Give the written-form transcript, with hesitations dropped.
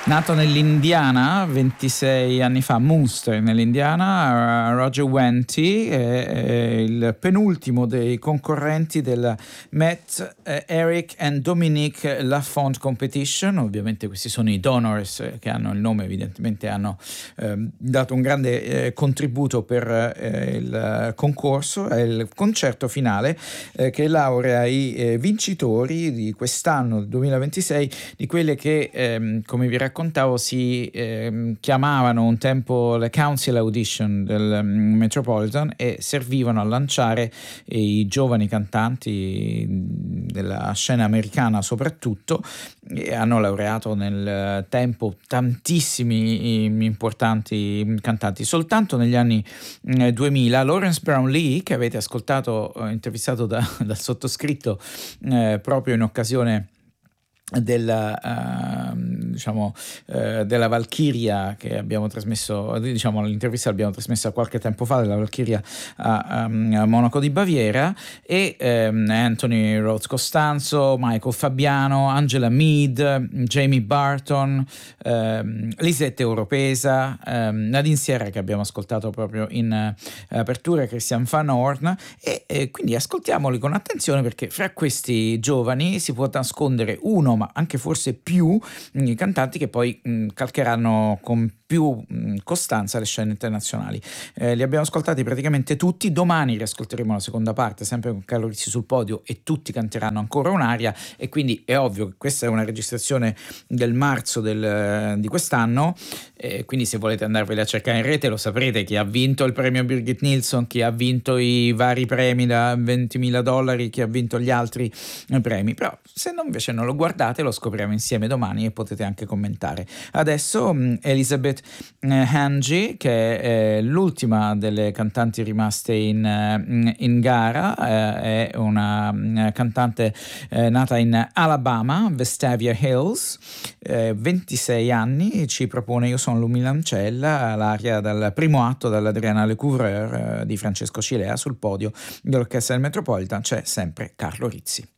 Nato nell'Indiana 26 anni fa, Munster nell'Indiana, Roger Wente è il penultimo dei concorrenti del Met Eric and Dominique Lafont Competition. Ovviamente questi sono i donors che hanno il nome, evidentemente hanno dato un grande contributo per il concorso. È il concerto finale che laurea i vincitori di quest'anno, 2026, di quelle che, come vi raccontavo, si chiamavano un tempo le Council Audition del Metropolitan e servivano a lanciare i giovani cantanti della scena americana soprattutto, e hanno laureato nel tempo tantissimi importanti cantanti. Soltanto negli anni 2000 Lawrence Brownlee, che avete ascoltato, intervistato dal sottoscritto proprio in occasione della della Valchiria che abbiamo trasmesso, l'intervista l'abbiamo trasmessa qualche tempo fa, della Valchiria a Monaco di Baviera, e Anthony Rhodes Costanzo, Michael Fabiano, Angela Mead, Jamie Barton, Lisette Oropesa, Nadine Sierra, che abbiamo ascoltato proprio in apertura, Christian Van Horn, e quindi ascoltiamoli con attenzione, perché fra questi giovani si può nascondere uno, ma anche forse più, cantanti che poi calcheranno con più costanza le scene internazionali. Li abbiamo ascoltati praticamente tutti. Domani riascolteremo la seconda parte, sempre con Carlo Rizzi sul podio, e tutti canteranno ancora un'aria, e quindi è ovvio che questa è una registrazione del marzo di quest'anno, quindi se volete andarveli a cercare in rete lo saprete chi ha vinto il premio Birgit Nilsson, chi ha vinto i vari premi da $20,000, chi ha vinto gli altri premi. Però se no, invece non lo guardate, lo scopriamo insieme domani e potete anche commentare. Adesso Elizabeth Hangi, che è l'ultima delle cantanti rimaste in gara, è una cantante nata in Alabama, Vestavia Hills, 26 anni, ci propone Io sono Lumilancella, l'aria dal primo atto dall'Adriana Lecouvreur di Francesco Cilea. Sul podio dell'Orchestra del Metropolitan c'è sempre Carlo Rizzi.